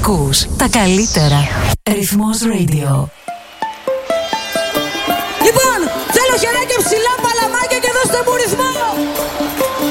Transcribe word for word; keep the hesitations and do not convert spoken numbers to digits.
Ακούς τα καλύτερα. Ρυθμός Radio. Λοιπόν, θέλω χεράκια ψηλά, παλαμάκια και δώστε μου ρυθμό.